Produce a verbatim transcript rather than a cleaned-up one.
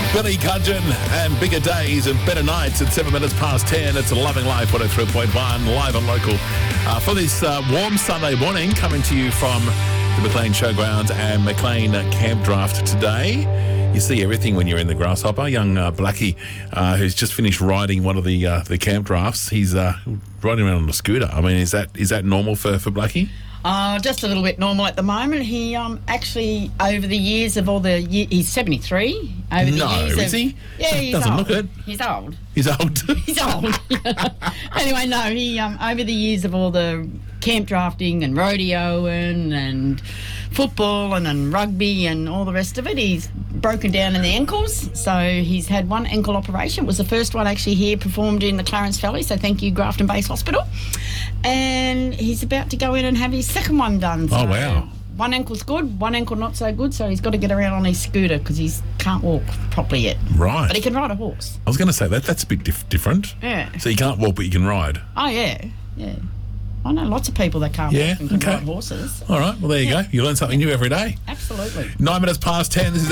Billy Cudgeon and Bigger Days and Better Nights at seven minutes past ten. It's Loving Life one oh three point one, live and local. Uh, for this uh, warm Sunday morning, coming to you from the Maclean Showgrounds and Maclean Camp Draft today. You see everything when you're in the Grasshopper. Young uh, Blackie, uh, who's just finished riding one of the uh, the camp drafts, he's uh, riding around on a scooter. I mean, is that is that normal for, for Blackie? Uh, just a little bit normal at the moment. He um actually, over the years of all the year, he's seventy-three. Over the no, years is of, he? Yeah, he's Doesn't old. look it. He's old. He's old. He's old. Anyway, no, he um over the years of all the camp drafting and rodeoing and football and then rugby and all the rest of it, he's broken down in the ankles. So he's had one ankle operation. It was the first one actually here performed in the Clarence Valley. So thank you, Grafton Base Hospital. And he's about to go in and have his second one done. So Oh, wow. One ankle's good, one ankle not so good. So he's got to get around on his scooter because he can't walk properly yet. Right. But he can ride a horse. I was going to say that that's a bit dif- different. Yeah. So you can't walk, but you can ride. Oh, yeah. Yeah. I know lots of people that can't Yeah, walk and can okay. ride horses. All right. Well, there you go. You learn something new every day. Absolutely. Nine minutes past ten. This is